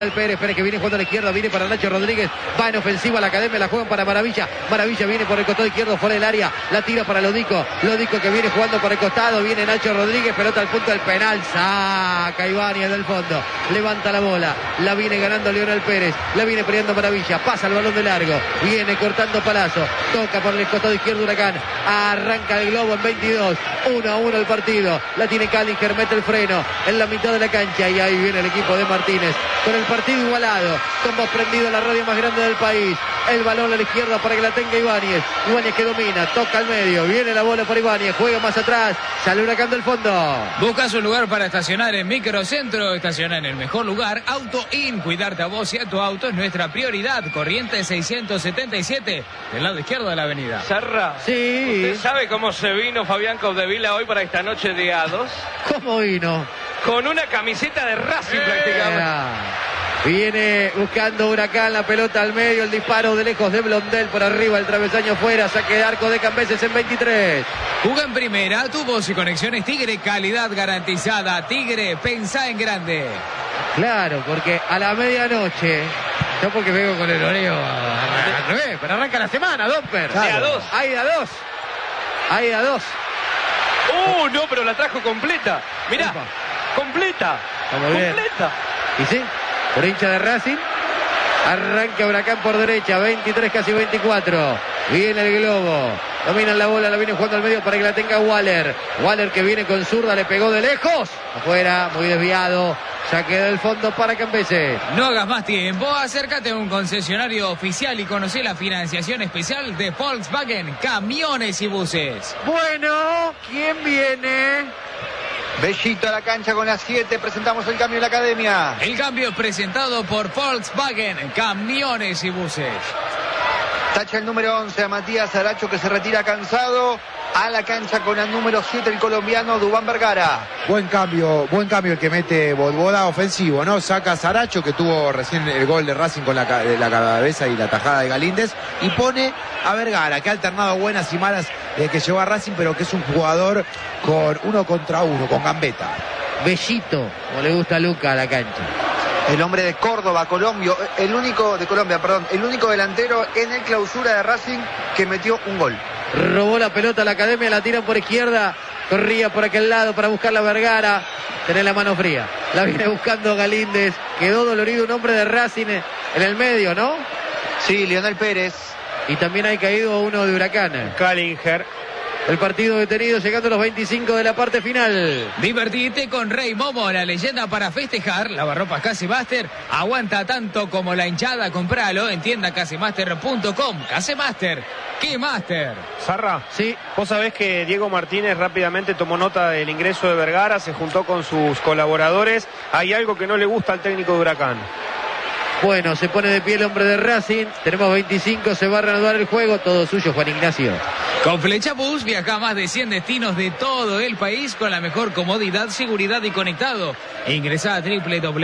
El Pérez que viene jugando a la izquierda, viene para Nacho Rodríguez, va en ofensiva la academia, la juegan para Maravilla, Maravilla viene por el costado izquierdo, fuera del área, la tira para Lodico que viene jugando por el costado, viene Nacho Rodríguez, pelota al punto del penal, saca Ibáñez del fondo, levanta la bola, la viene ganando Leonel Pérez, la viene peleando Maravilla, pasa el balón de largo, viene cortando Palazzo, toca por el costado izquierdo Huracán, arranca el globo en 22, 1-1 el partido, la tiene Callinger, mete el freno en la mitad de la cancha y ahí viene el equipo de Martínez, con el partido igualado, con voz prendida la radio más grande del país, el balón a la izquierda para que la tenga Ibáñez que domina, toca al medio, viene la bola para Ibáñez, juega más atrás, sale Huracán del fondo. Buscas un lugar para estacionar en Microcentro, estaciona en el mejor lugar, Auto In, cuidarte a vos y a tu auto es nuestra prioridad, Corrientes 677, del lado izquierdo de la avenida. Sarra, sí. ¿Usted sabe cómo se vino Fabián Capdevila hoy para esta noche de A2? ¿Cómo vino? Con una camiseta de Racing prácticamente. Viene buscando Huracán la pelota al medio, el disparo de lejos de Blondel por arriba, el travesaño fuera, saque de arco de Cambeses en 23. Juga en primera, tu voz y conexiones Tigre, calidad garantizada. Tigre, pensá en grande. Claro, porque a la medianoche, yo porque vengo con el oreo al revés, pero arranca la semana, Domper. Claro. De A2. Hay de A2. Hay de A2. No, pero la trajo completa. Mirá, Upa. completa. Completa. Y sí, por hincha de Racing. Arranca Huracán por derecha, 23, casi 24. Viene el globo. Dominan la bola, la viene jugando al medio para que la tenga Waller. Waller que viene con zurda, le pegó de lejos. Afuera, muy desviado. Saque del fondo para Cambeses. No hagas más tiempo, acércate a un concesionario oficial y conoce la financiación especial de Volkswagen, camiones y buses. Bueno, ¿quién viene? Bellito a la cancha con las 7, presentamos el cambio en la academia. El cambio presentado por Volkswagen, camiones y buses. Tacha el número 11 a Matías Aracho que se retira cansado. A la cancha con el número 7 el colombiano Dubán Vergara. Buen cambio el que mete Bolboda, ofensivo, ¿no? Saca a Saracho, que tuvo recién el gol de Racing con la cabeza y la tajada de Galíndez, y pone a Vergara, que ha alternado buenas y malas que llevó a Racing, pero que es un jugador con 1 contra 1, con gambeta. Bellito, como le gusta a Luca a la cancha. El hombre de Córdoba, el único delantero en el clausura de Racing que metió un gol. Robó la pelota a la academia, la tiran por izquierda, corría por aquel lado para buscar la Vergara, tenés la mano fría, la viene buscando Galíndez, quedó dolorido un hombre de Racing en el medio, ¿no? Sí, Leonel Pérez. Y también hay caído uno de Huracán. Callinger. El partido detenido llegando a los 25 de la parte final. Divertite con Rey Momo, la leyenda para festejar. Lavarropas Casemaster aguanta tanto como la hinchada. Compralo en tienda casemaster.com. Casemaster, ¿qué master? Sarra, sí. Vos sabés que Diego Martínez rápidamente tomó nota del ingreso de Vergara, se juntó con sus colaboradores. Hay algo que no le gusta al técnico de Huracán. Bueno, se pone de pie el hombre de Racing. Tenemos 25, se va a reanudar el juego. Todo suyo, Juan Ignacio. Con Flecha Bus viaja a más de 100 destinos de todo el país con la mejor comodidad, seguridad y conectado. Ingresá a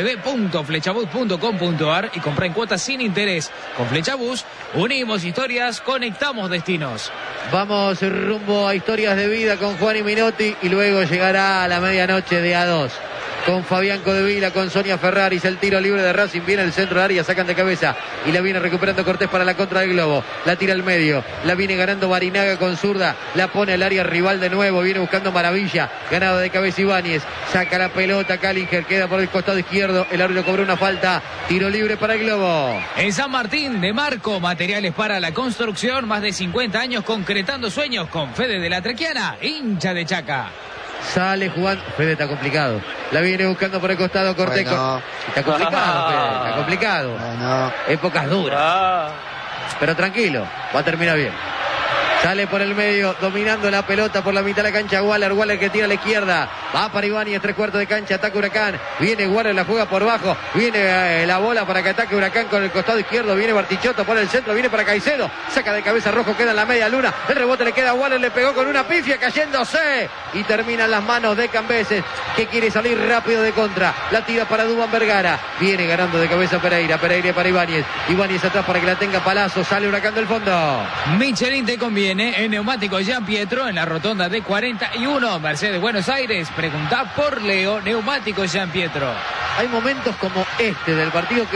www.flechabus.com.ar y comprá en cuotas sin interés. Con Flecha Bus unimos historias, conectamos destinos. Vamos rumbo a historias de vida con Juan y Minotti y luego llegará a la medianoche de A2. Con Fabián Capdevila, con Sonia Ferraris, el tiro libre de Racing, viene el centro del área, sacan de cabeza y la viene recuperando Cortés para la contra del globo, la tira al medio, la viene ganando Barinaga con zurda, la pone al área rival de nuevo, viene buscando Maravilla, ganado de cabeza Ibáñez, saca la pelota Callinger, queda por el costado izquierdo, el árbitro cobró una falta, tiro libre para el globo. En San Martín de Marco, materiales para la construcción, más de 50 años concretando sueños con Fede de la Trequiana, hincha de Chaca. Sale jugando. Fede está complicado. La viene buscando por el costado Cortés. Bueno. Está complicado, Fede. Está complicado. Bueno. Épocas duras. Pero tranquilo. Va a terminar bien. Sale por el medio, dominando la pelota por la mitad de la cancha. Waller que tira a la izquierda. Va para Ibáñez, 3/4 de cancha. Ataca Huracán. Viene Waller, la juega por bajo. Viene la bola para que ataque Huracán con el costado izquierdo. Viene Bartichotto por el centro. Viene para Caicedo. Saca de cabeza Rojo, queda en la media luna. El rebote le queda a Waller. Le pegó con una pifia cayéndose. Y termina en las manos de Cambeses, que quiere salir rápido de contra. La tira para Dubán Vergara. Viene ganando de cabeza Pereira. Pereira para Ibáñez. Ibáñez atrás para que la tenga Palazzo. Sale Huracán del fondo. Michelin te conviene en Neumáticos Jean Pietro en la rotonda de 41, Mercedes Buenos Aires. Preguntá por Leo, Neumáticos Jean Pietro. hay momentos como este del partido que